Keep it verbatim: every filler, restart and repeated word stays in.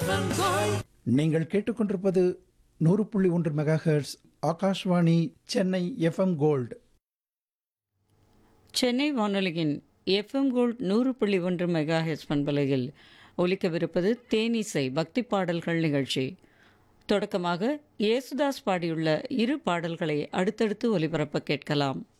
FM gold. நீங்கள் கேட்டுக்கொண்டிருப்பது நூறு புள்ளி ஒன்று mega hertz Akashvani Chennai FM gold. Chennai வானொலியின் எஃப்எம் கோல்ட் நூறு புள்ளி ஒன்று மெகா ஹெச் பண்பலையில் ஒலிக்கவிருப்பது தேனிசை பக்தி பாடல்கள் நிகழ்ச்சி. தொடக்கமாக இயேசுதாஸ் பாடியுள்ள இரு பாடல்களை அடுத்தடுத்து ஒலிபரப்ப கேட்கலாம்.